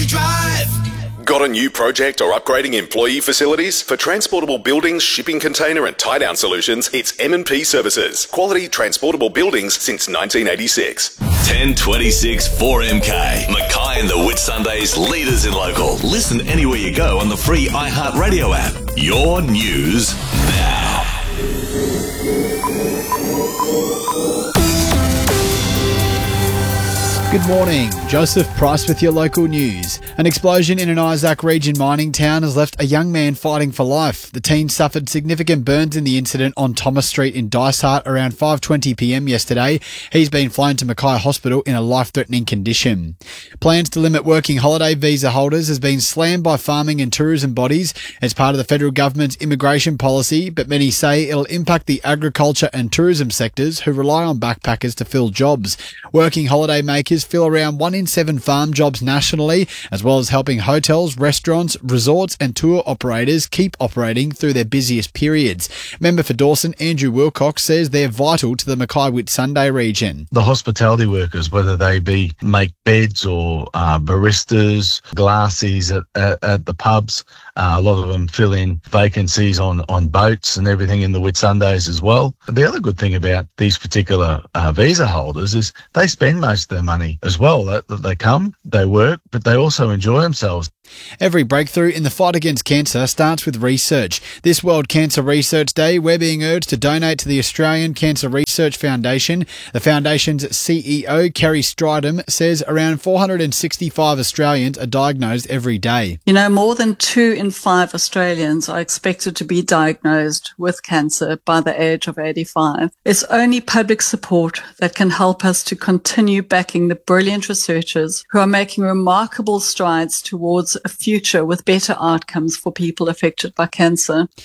Drive. Got a new project or upgrading employee facilities? For transportable buildings, shipping container and tie-down solutions, it's M&P Services. Quality transportable buildings since 1986. 1026 4MK. Mackay and the Whitsundays, leaders in local. Listen anywhere you go on the free iHeartRadio app. Your news now. Good morning. Joseph Price with your local news. An explosion in an Isaac Region mining town has left a young man fighting for life. The teen suffered significant burns in the incident on Thomas Street in Dysart around 5:20pm yesterday. He's been flown to Mackay Hospital in a life-threatening condition. Plans to limit working holiday visa holders has been slammed by farming and tourism bodies as part of the federal government's immigration policy, but many say it'll impact the agriculture and tourism sectors who rely on backpackers to fill jobs. Working holiday makers fill around 1 in 7 farm jobs nationally, as well as helping hotels, restaurants, resorts and tour operators keep operating through their busiest periods. Member for Dawson, Andrew Wilcox, says they're vital to the Mackay Whitsunday region. The hospitality workers, whether they be make beds or baristas, glassies at the pubs, a lot of them fill in vacancies on boats and everything in the Whitsundays as well. The other good thing about these particular visa holders is they spend most of their money as well. They come, they work, but they also enjoy themselves. Every breakthrough in the fight against cancer starts with research. This World Cancer Research Day, we're being urged to donate to the Australian Cancer Research Foundation. The foundation's CEO, Kerry Stridham, says around 465 Australians are diagnosed every day. You know, more than 2 in 5 Australians are expected to be diagnosed with cancer by the age of 85. It's only public support that can help us to continue backing the brilliant researchers who are making remarkable strides towards a future with better outcomes for people affected by cancer.